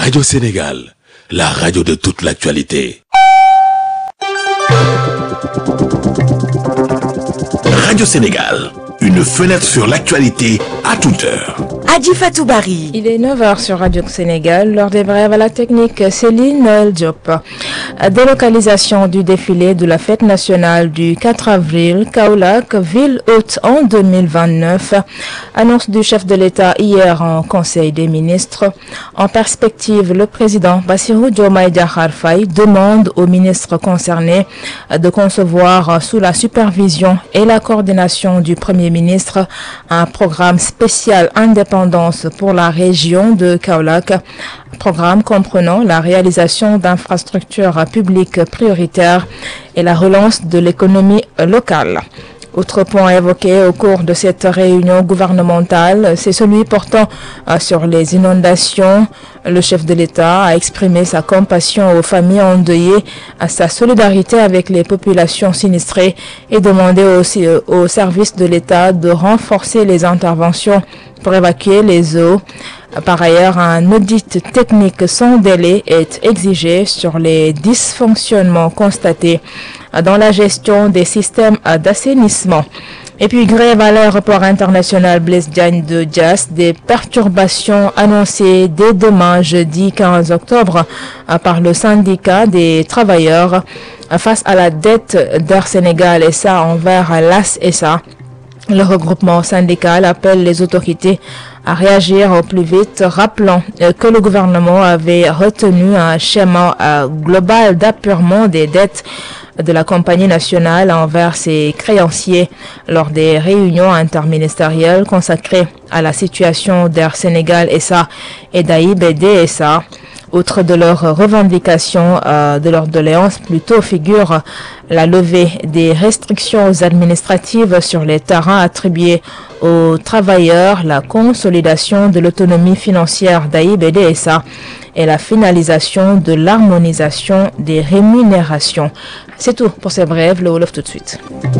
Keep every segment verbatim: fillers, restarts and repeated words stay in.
Radio Sénégal, la radio de toute l'actualité. Radio Sénégal, une fenêtre sur l'actualité à toute heure. Adi Fatou Barry. Il est neuf heures sur Radio Sénégal, lors des brèves à la technique Céline Noël Diop. Délocalisation du défilé de la fête nationale du quatre avril, Kaolack, ville hôte en deux mille vingt-neuf. Annonce du chef de l'État hier en Conseil des ministres. En perspective, le président Bassirou Diomaye Diakhar Faye demande aux ministres concernés de concevoir sous la supervision et la coordination du Premier ministre un programme spécial indépendance pour la région de Kaolack, programme comprenant la réalisation d'infrastructures publiques prioritaires et la relance de l'économie locale. Autre point évoqué au cours de cette réunion gouvernementale, c'est celui portant sur les inondations. Le chef de l'État a exprimé sa compassion aux familles endeuillées, sa solidarité avec les populations sinistrées et demandé aussi aux services de l'État de renforcer les interventions pour évacuer les eaux. Par ailleurs, un audit technique sans délai est exigé sur les dysfonctionnements constatés dans la gestion des systèmes d'assainissement. Et puis, grève à l'aéroport international Blaise Diagne de Diass, des perturbations annoncées dès demain, jeudi quinze octobre, par le syndicat des travailleurs face à la dette d'Air Sénégal S A envers l'A S S A. Le regroupement syndical appelle les autorités à réagir au plus vite, rappelant que le gouvernement avait retenu un schéma global d'apurement des dettes de la compagnie nationale envers ses créanciers lors des réunions interministérielles consacrées à la situation d'Air Sénégal S A et d'A I B D S A. Outre de leurs revendications, euh, de leurs doléances, plutôt figure la levée des restrictions administratives sur les terrains attribués aux travailleurs, la consolidation de l'autonomie financière d'A I B D S A et la finalisation de l'harmonisation des rémunérations. C'est tout pour ces brèves, le Wolof tout de suite.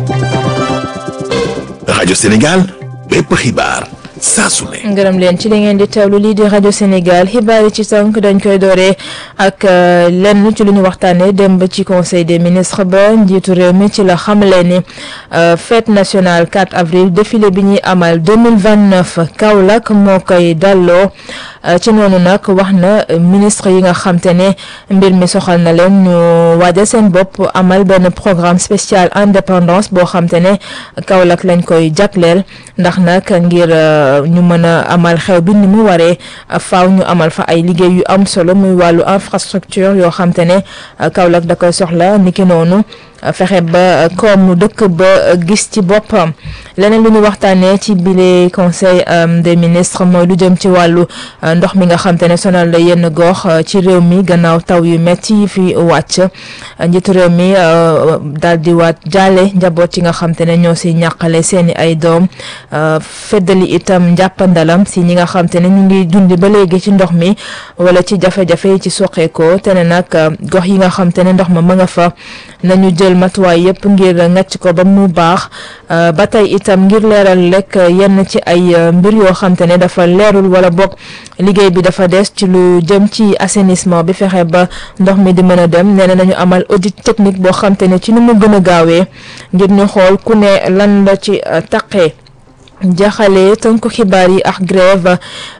Radio Sénégal, bépp xibaar saa su ne. ngërëm leen ci li ngeen di teewlu lii di rajo Sénégal xibaar yi ci tënk dañ koy dooree ak lenn ci lu ñu waxtaanee démb ci conseil des ministres ba njiitu réew mi ci la xamle ni fête nationale quatre avril défilé bi ñuy amal deux mille vingt-neuf Kaolack moo koy dalloo ci noonu nag wax na ministre yi nga xam te ne mbir mi soxal na leen ñu waajal seen bopp amal benn programme spécial indépendance boo xam te ne Kaolack lañ koy jagleel ndax nag ngir ñu mën a amal xew bi ni mu waree faaw ñu amal fa ay liggéey yu am solo muy wàllu infrastructure yoo xam te ne Kaolack da koy soxla niki noonu fexe ba koomu dëkk ba gis ci boppam. leneen lu ñu waxtaanee ci bile conseil des ministres mooy lu jëm ci wàllu ndox mi nga xam te ne sonal la yenn gox ci réew mi gannaaw taw yu metti yi fi wàcc njiitu réew mi daal di waat jaale njaboot yi nga xam te ne ñoo si ñàqale seeni ay doom feddali itam njàppandalam si ñi nga xam te ne ñu ngi dundi ba léegi ci ndox mi wala ci jafe-jafe yi ci soqeekoo te ne nag gox yi nga xam te ne ndox ma ma nga fa nañu jël matuwaay yëpp ngir ngàcc ko ba mu baax ba tey itam ngir leeral lekk yenn ci ay mbir yoo xam te ne dafa leerul wala bokk liggéey bi dafa des ci lu jëm ci assainissement bi fexe ba ndox mi di mën a dem nee nañu amal audit technique boo xam te ne ci nu mu gën a gaawee ngir ñu xool ku ne lan la ci taqee. jaxale tënku xibaar yi ak grève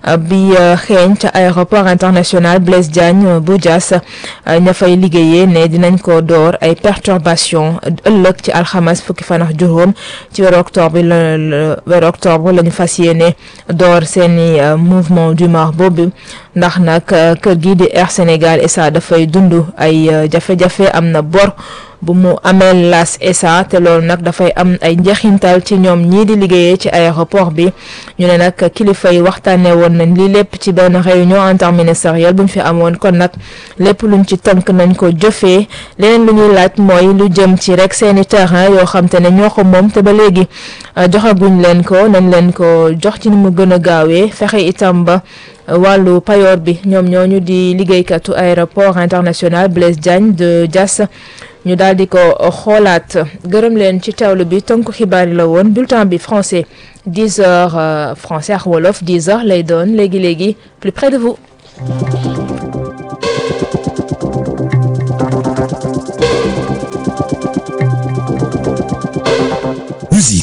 bi xeeñ ca aéroport international Blaise Diagne bu Diass ña fay liggéeyee ne dinañ ko door ay perturbation ëllëg ci alxames fukki fan ak juróom ci weeru octobre bi la weeru octobre la ñu fas yéene door seeni mouvement d'humeur boobu ndax nag kër gi di Air Sénégal S A dafay dund ay jafe-jafe am na bor bu mu amee l'A S S A te loolu nag dafay am ay njeexintal ci ñoom ñii di liggéeyee ci aéroport bi ñu ne nag kilifa yi waxtaanee woon nañ li lépp ci benn réunion interministérielle bu ñu fi amoon kon nag lépp luñ ci tënk nañ ko jëfee leneen lu ñuy laaj mooy lu jëm ci rek seeni terrain yoo xam te ne ñoo ko moom te ba léegi joxaguñ leen ko nañ leen ko jox ci ni mu gën a gaawee fexe itam ba wàllu payoor bi ñoom ñooñu di liggéeykatu aéroport international Blaise Diagne de Diass ñu daal di ko xoolaat gërëm leen ci teewlu bi tënku xibaar yi la woon bulletin bi français dix heures euh, français ak wolof dix heures lay doon léegi léegi plus près de vous.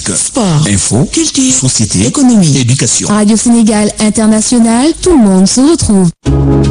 Politique, sport, info, culture, société, économie, éducation. Radio Sénégal International, tout le monde se retrouve.